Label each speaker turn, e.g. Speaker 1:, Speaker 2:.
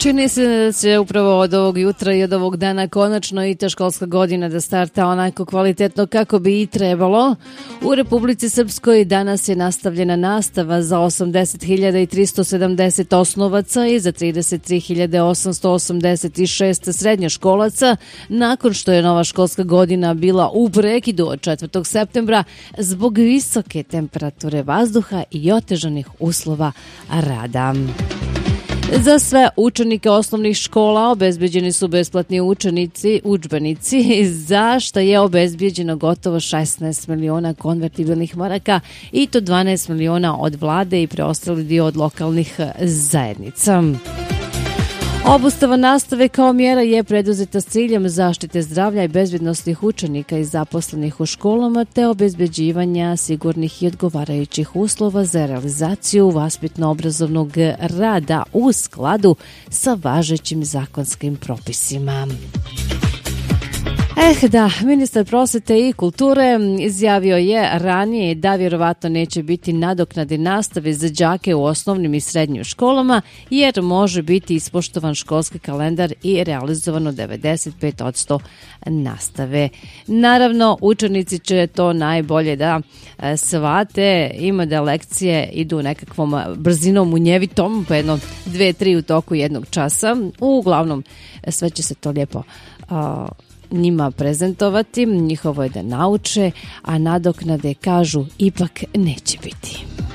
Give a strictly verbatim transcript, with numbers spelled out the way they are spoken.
Speaker 1: Čini se da će upravo od ovog jutra i od ovog dana konačno i ta školska godina da starta onako kvalitetno kako bi i trebalo. U Republici Srpskoj danas je nastavljena nastava za osamdeset hiljada tristo sedamdeset osnovaca i za trideset tri hiljade osamsto osamdeset šest srednjoškolaca, nakon što je nova školska godina bila u prekidu od četvrtog septembra zbog visoke temperature vazduha i otežanih uslova rada. Za sve učenike osnovnih škola obezbeđeni su besplatni učenici, udžbenici, za što je obezbeđeno gotovo šesnaest miliona konvertibilnih maraka i to dvanaest miliona od vlade i preostali dio od lokalnih zajednica. Obustava nastave kao mjera je preduzeta s ciljem zaštite zdravlja i bezbednosnih učenika i zaposlenih u školama te obezbeđivanja sigurnih i odgovarajućih uslova za realizaciju vaspitno-obrazovnog rada u skladu sa važećim zakonskim propisima. Eh da, ministar prosvete i kulture izjavio je ranije da vjerovatno neće biti nadoknade nastave za đake u osnovnim i srednjim školama jer može biti ispoštovan školski kalendar i realizovano devedeset pet posto nastave. Naravno, učenici će to najbolje da shvate, ima da lekcije idu nekakvom brzinom munjevitom, po jedno dve, tri u toku jednog časa. Uglavnom, sve će se to lijepo uh, njima prezentovati, njihovo je da nauče, a nadoknade, kažu, ipak neće biti.